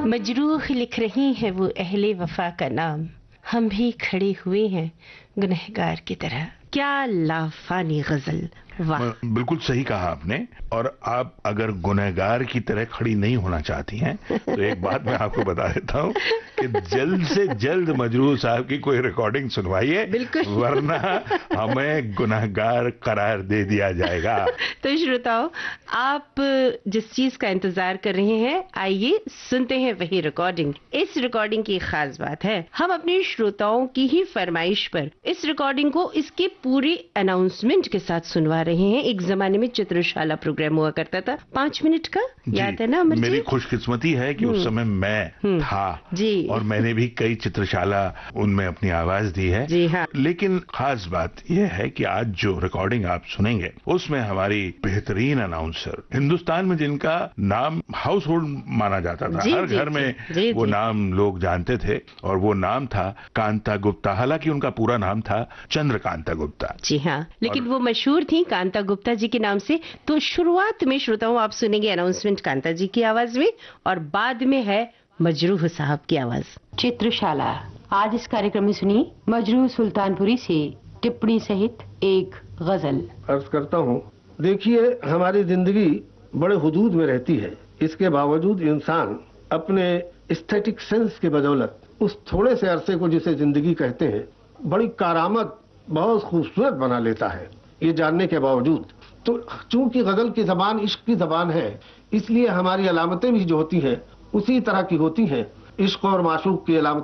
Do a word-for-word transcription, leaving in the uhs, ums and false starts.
मजरूह लिख रही है वो अहले वफा का नाम, हम भी खड़े हुए हैं गुनहगार की तरह। क्या लाफानी गजल, वाह। बिल्कुल सही कहा आपने। और आप अगर गुनहगार की तरह खड़ी नहीं होना चाहती हैं तो एक बात मैं आपको बता देता हूँ कि जल्द से जल्द मजरूह साहब की कोई रिकॉर्डिंग सुनवाइए, वरना हमें गुनहगार करार दे दिया जाएगा। तो श्रोताओ, आप जिस चीज का इंतजार कर रहे हैं, आइए सुनते हैं वही रिकॉर्डिंग। इस रिकॉर्डिंग की खास बात है, हम अपने श्रोताओं की ही फरमाइश पर इस रिकॉर्डिंग को इसके पूरी अनाउंसमेंट के साथ सुनवा रहे हैं। एक जमाने में चित्रशाला प्रोग्राम हुआ करता था, पांच मिनट का, याद है ना अमर जी? मेरी खुशकिस्मती है कि उस समय मैं था जी, और मैंने भी कई चित्रशाला उनमें अपनी आवाज दी है जी हाँ। लेकिन खास बात यह है कि आज जो रिकॉर्डिंग आप सुनेंगे उसमें हमारी बेहतरीन अनाउंसर, हिंदुस्तान में जिनका नाम हाउस होल्ड माना जाता था, जी, हर जी, घर में जी, जी, वो जी। नाम लोग जानते थे, और वो नाम था कांता गुप्ता। हालांकि उनका पूरा नाम था चंद्रकांता गुप्ता। जी हाँ, लेकिन वो मशहूर थी कांता गुप्ता जी के नाम से। तो शुरुआत में श्रोताओं आप सुनेंगे अनाउंसमेंट कांता जी की आवाज में, और बाद में है मजरूह साहब की आवाज। चित्रशाला, आज इस कार्यक्रम में सुनिए मजरूह सुल्तानपुरी से टिप्पणी सहित एक गजल। अर्ज करता हूँ। देखिए, हमारी जिंदगी बड़े हुदूद में रहती है, इसके बावजूद इंसान अपने एस्थेटिक सेंस के बदौलत उस थोड़े से अरसे को जिसे जिंदगी कहते हैं बड़ी कारामद, बहुत खूबसूरत बना लेता है। ये जानने के बावजूद, तो चूंकि गजल की जबान इश्क की जबान है, इसलिए हमारी अलामतें भी जो होती हैं उसी तरह की होती हैं। इश्क और माशूक की अलामत